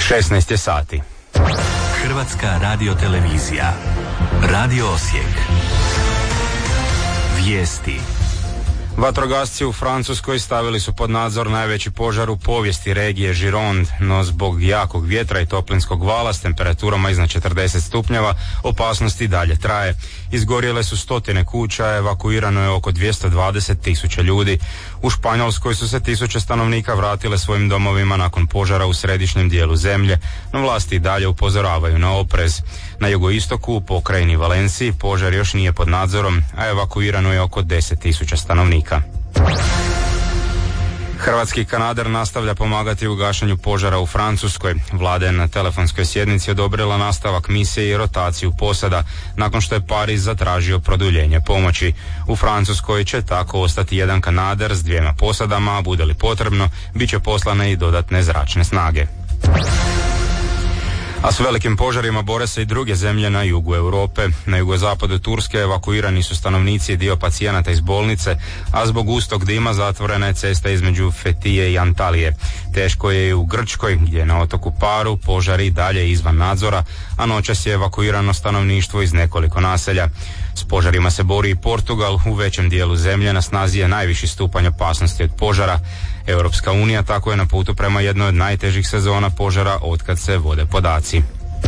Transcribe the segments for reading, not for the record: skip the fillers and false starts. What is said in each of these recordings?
16 je sati. Hrvatska radiotelevizija. Radio Osijek. Vijesti. Vatrogasci u Francuskoj stavili su pod nadzor najveći požar u povijesti regije Gironde, no zbog jakog vjetra i toplinskog vala s temperaturama iznad 40 stupnjeva opasnost i dalje traje. Izgorjele su stotine kuća, evakuirano je oko 220.000 ljudi. U Španjolskoj su se tisuće stanovnika vratile svojim domovima nakon požara u središnjem dijelu zemlje, no vlasti i dalje upozoravaju na oprez. Na jugoistoku u pokrajini Valenciji požar još nije pod nadzorom, a evakuirano je oko 10.000 stanovnika. Hrvatski kanader nastavlja pomagati u gašenju požara u Francuskoj. Vlada je na telefonskoj sjednici odobrila nastavak misije i rotaciju posada, nakon što je Pariz zatražio produljenje pomoći. U Francuskoj će tako ostati jedan kanader s 2 posadama, a bude li potrebno, bit će poslane i dodatne zračne snage. A s velikim požarima bore se i druge zemlje na jugu Europe. Na jugozapadu Turske evakuirani su stanovnici i dio pacijenata iz bolnice, a zbog gustog dima zatvorena je cesta između Fetije i Antalije. Teško je i u Grčkoj, gdje je na otoku Paru požari dalje izvan nadzora, a noćas je evakuirano stanovništvo iz nekoliko naselja. S požarima se bori i Portugal, u većem dijelu zemlje na snazi je najviši stupanj opasnosti od požara. Europska unija tako je na putu prema jednoj od najtežih sezona požara otkad se vode podaci.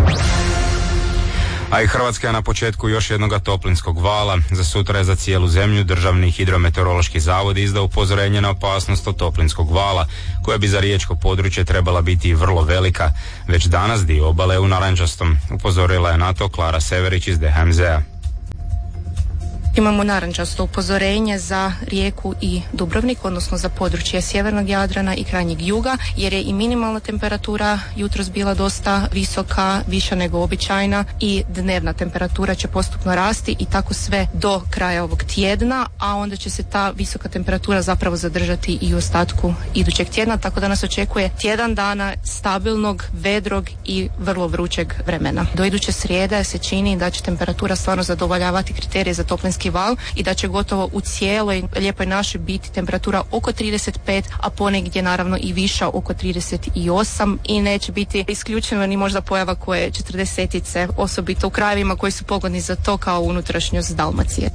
A i Hrvatska je na početku još jednoga toplinskog vala. Za sutra je za cijelu zemlju Državni hidrometeorološki zavod izdao upozorenje na opasnost od toplinskog vala, koja bi za riječko područje trebala biti vrlo velika. Već danas dio obale u narančastom, upozorila je na to Klara Severić iz DHMZ-a. Imamo narančasto upozorenje za Rijeku i Dubrovnik, odnosno za područje sjevernog Jadrana i krajnjeg juga, jer je i minimalna temperatura jutros bila dosta visoka, viša nego običajna, i dnevna temperatura će postupno rasti i tako sve do kraja ovog tjedna, a onda će se ta visoka temperatura zapravo zadržati i u ostatku idućeg tjedna, tako da nas očekuje tjedan dana stabilnog, vedrog i vrlo vrućeg vremena. Do iduće srijede se čini da će temperatura stvarno zadovoljavati kriterije za toplinski val i da će gotovo u cijeloj lijepoj našoj biti temperatura oko 35, a ponegdje naravno i viša oko 38, i neće biti isključeno ni možda pojava koje 40-tice, osobito u krajevima koji su pogodni za to kao unutrašnjost Dalmacije.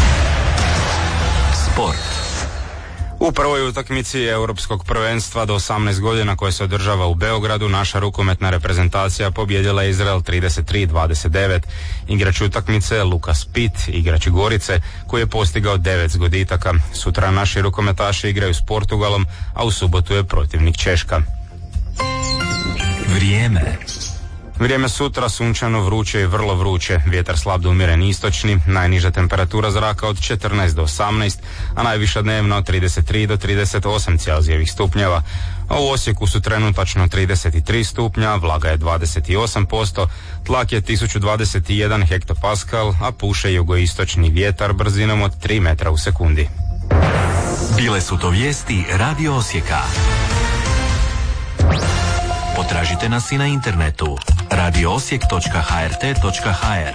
Sport. U prvoj utakmici europskog prvenstva do 18 godina koje se održava u Beogradu, naša rukometna reprezentacija pobijedila je Izrael 33-29. Igrač utakmice Lukas Pitt, igrač Gorice, koji je postigao 9 zgoditaka. Sutra naši rukometaši igraju s Portugalom, a u subotu je protivnik Češka. Vrijeme sutra sunčano, vruće i vrlo vruće, vjetar slab do umjeren istočni, najniža temperatura zraka od 14 do 18, a najviša dnevna od 33 do 38 celzijevih stupnjeva. A u Osijeku su trenutačno 33 stupnja, vlaga je 28%, tlak je 1021 hektopaskal, a puše jugoistočni vjetar brzinom od 3 metra u sekundi. Bile su to vijesti Radio Osijeka. Potražite nas i na internetu radioosijek.hrt.hr.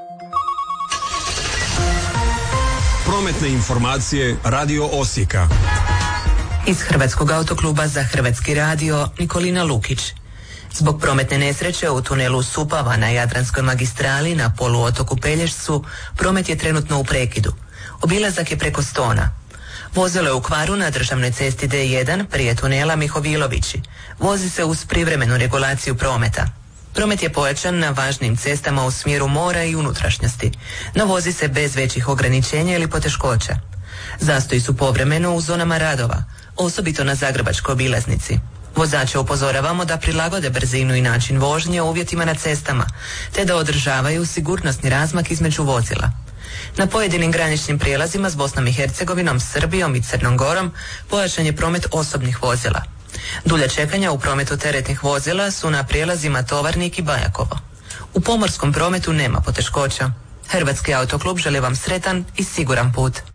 Prometne informacije Radio Osijeka. Iz Hrvatskog autokluba za Hrvatski radio Nikolina Lukić. Zbog prometne nesreće u tunelu Supava na Jadranskoj magistrali na poluotoku Pelješcu promet je trenutno u prekidu. Obilazak je preko Stona. Vozilo je u kvaru na državnoj cesti D1 prije tunela Mihovilovići. Vozi se uz privremenu regulaciju prometa. Promet je pojačan na važnim cestama u smjeru mora i unutrašnjosti, no vozi se bez većih ograničenja ili poteškoća. Zastoji su povremeno u zonama radova, osobito na zagrebačkoj obilaznici. Vozače upozoravamo da prilagode brzinu i način vožnje uvjetima na cestama, te da održavaju sigurnosni razmak između vozila. Na pojedinim graničnim prijelazima s Bosnom i Hercegovinom, Srbijom i Crnom Gorom pojačan je promet osobnih vozila. Dulja čekanja u prometu teretnih vozila su na prijelazima Tovarnik i Bajakovo. U pomorskom prometu nema poteškoća. Hrvatski autoklub želi vam sretan i siguran put.